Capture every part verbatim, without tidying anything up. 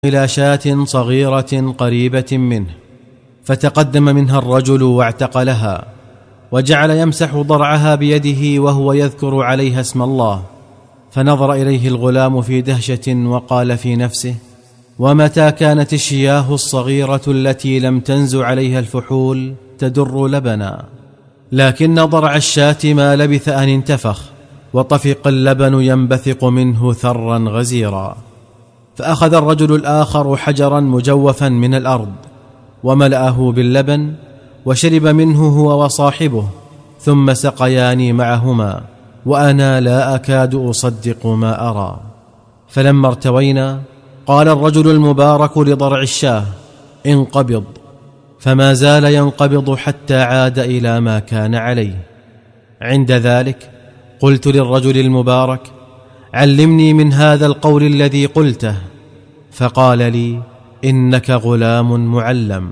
إلى شاة صغيرة قريبة منه، فتقدم منها الرجل واعتقلها، وجعل يمسح ضرعها بيده وهو يذكر عليها اسم الله. فنظر إليه الغلام في دهشة وقال في نفسه: ومتى كانت الشياه الصغيرة التي لم تنز عليها الفحول تدر لبنا؟ لكن ضرع الشاة ما لبث أن انتفخ، وطفق اللبن ينبثق منه ثرا غزيرا. فأخذ الرجل الآخر حجرا مجوفا من الأرض وملأه باللبن، وشرب منه هو وصاحبه، ثم سقياني معهما، وأنا لا أكاد أصدق ما أرى. فلما ارتوينا قال الرجل المبارك لضرع الشاه: انقبض. فما زال ينقبض حتى عاد إلى ما كان عليه. عند ذلك قلت للرجل المبارك: علمني من هذا القول الذي قلته. فقال لي: إنك غلام معلم.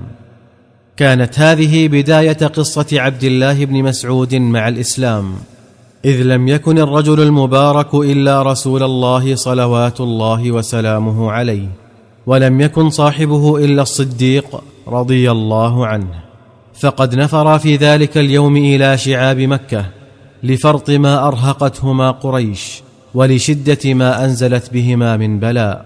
كانت هذه بداية قصة عبد الله بن مسعود مع الإسلام، إذ لم يكن الرجل المبارك إلا رسول الله صلوات الله وسلامه عليه، ولم يكن صاحبه إلا الصديق رضي الله عنه. فقد نفر في ذلك اليوم إلى شعاب مكة لفرط ما أرهقتهما قريش، ولشدة ما أنزلت بهما من بلاء.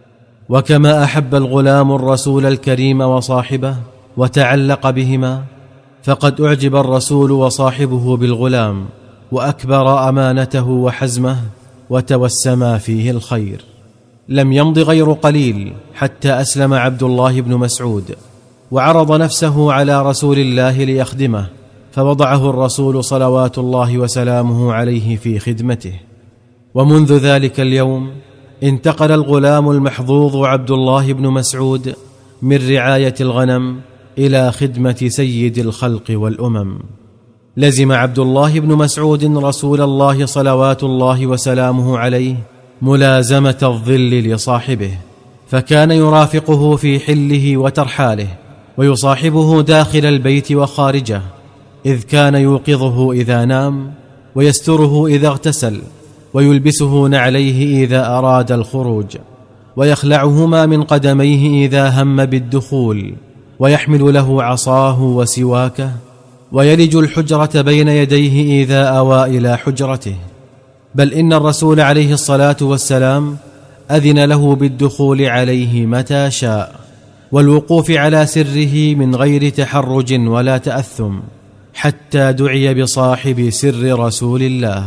وكما أحب الغلام الرسول الكريم وصاحبه وتعلق بهما، فقد أعجب الرسول وصاحبه بالغلام، وأكبر أمانته وحزمه، وتوسما فيه الخير. لم يمض غير قليل حتى أسلم عبد الله بن مسعود، وعرض نفسه على رسول الله ليخدمه، فوضعه الرسول صلوات الله وسلامه عليه في خدمته. ومنذ ذلك اليوم انتقل الغلام المحظوظ عبد الله بن مسعود من رعاية الغنم إلى خدمة سيد الخلق والأمم. لزم عبد الله بن مسعود رسول الله صلوات الله وسلامه عليه ملازمة الظل لصاحبه، فكان يرافقه في حله وترحاله، ويصاحبه داخل البيت وخارجه، إذ كان يوقظه إذا نام، ويستره إذا اغتسل، ويلبسه نعليه إذا أراد الخروج، ويخلعهما من قدميه إذا هم بالدخول، ويحمل له عصاه وسواكه، ويلج الحجرة بين يديه إذا أوى إلى حجرته. بل إن الرسول عليه الصلاة والسلام أذن له بالدخول عليه متى شاء، والوقوف على سره من غير تحرج ولا تأثم، حتى دعي بصاحب سر رسول الله.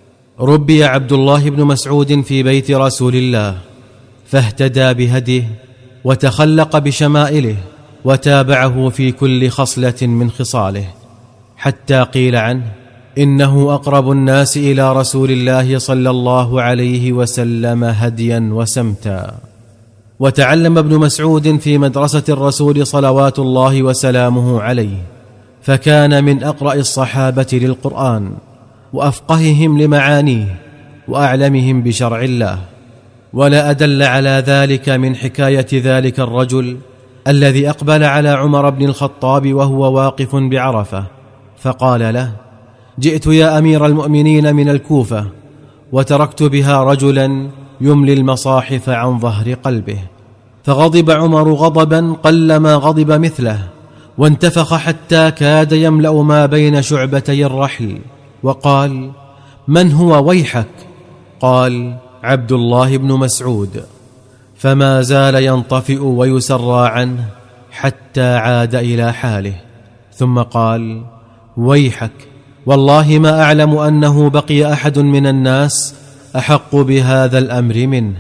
ربي عبد الله بن مسعود في بيت رسول الله، فاهتدى بهديه، وتخلق بشمائله، وتابعه في كل خصلة من خصاله، حتى قيل عنه: إنه أقرب الناس إلى رسول الله صلى الله عليه وسلم هديا وسمتا. وتعلم ابن مسعود في مدرسة الرسول صلوات الله وسلامه عليه، فكان من أقرأ الصحابة للقرآن، وأفقههم لمعانيه، وأعلمهم بشرع الله. ولا أدل على ذلك من حكاية ذلك الرجل الذي أقبل على عمر بن الخطاب وهو واقف بعرفة، فقال له: جئت يا أمير المؤمنين من الكوفة، وتركت بها رجلا يملي المصاحف عن ظهر قلبه. فغضب عمر غضبا قلما غضب مثله، وانتفخ حتى كاد يملأ ما بين شعبتي الرحل، وقال: من هو ويحك؟ قال: عبد الله بن مسعود. فما زال ينطفئ ويسرى عنه حتى عاد إلى حاله، ثم قال: ويحك، والله ما أعلم أنه بقي أحد من الناس أحق بهذا الأمر منه،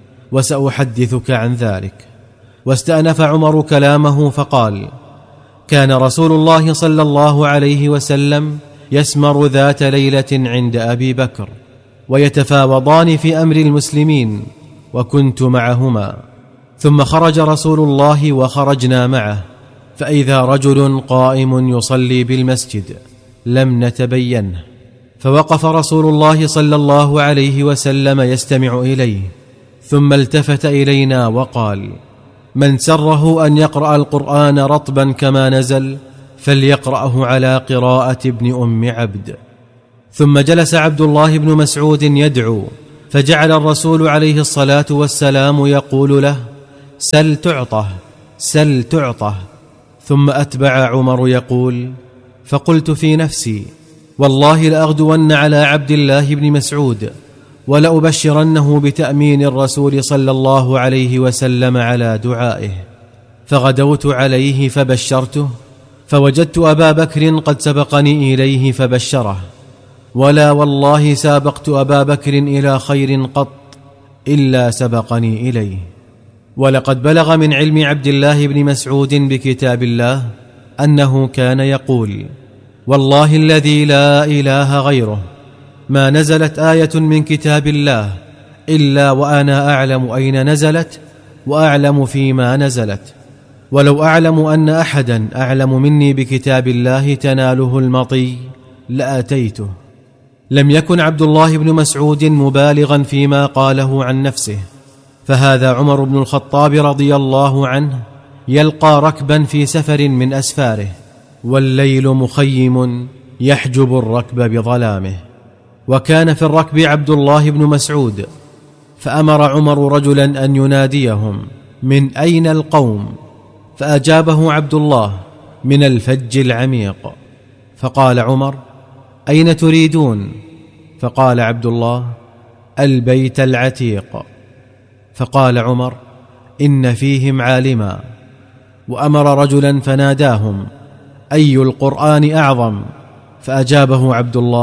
وسأحدثك عن ذلك. واستأنف عمر كلامه فقال: كان رسول الله صلى الله عليه وسلم يسمر ذات ليلة عند أبي بكر، ويتفاوضان في أمر المسلمين، وكنت معهما. ثم خرج رسول الله وخرجنا معه، فإذا رجل قائم يصلي بالمسجد لم نتبينه، فوقف رسول الله صلى الله عليه وسلم يستمع إليه، ثم التفت إلينا وقال: من سره أن يقرأ القرآن رطبا كما نزل فليقرأه على قراءة ابن أم عبد. ثم جلس عبد الله بن مسعود يدعو، فجعل الرسول عليه الصلاة والسلام يقول له: سل تعطه سل تعطه. ثم أتبع عمر يقول: فقلت في نفسي: والله لأغدون على عبد الله بن مسعود ولأبشرنه بتأمين الرسول صلى الله عليه وسلم على دعائه. فغدوت عليه فبشرته، فوجدت أبا بكر قد سبقني إليه فبشره، ولا والله سابقت أبا بكر إلى خير قط إلا سبقني إليه. ولقد بلغ من علم عبد الله بن مسعود بكتاب الله أنه كان يقول: والله الذي لا إله غيره ما نزلت آية من كتاب الله إلا وأنا أعلم أين نزلت وأعلم فيما نزلت، ولو أعلم أن أحدا أعلم مني بكتاب الله تناله المطي لأتيته. لم يكن عبد الله بن مسعود مبالغا فيما قاله عن نفسه، فهذا عمر بن الخطاب رضي الله عنه يلقى ركبا في سفر من أسفاره، والليل مخيم يحجب الركب بظلامه، وكان في الركب عبد الله بن مسعود، فأمر عمر رجلا أن يناديهم: من أين القوم؟ فأجابه عبد الله: من الفج العميق. فقال عمر: أين تريدون؟ فقال عبد الله: البيت العتيق. فقال عمر: إن فيهم عالما. وأمر رجلا فناداهم: أي القرآن أعظم؟ فأجابه عبد الله: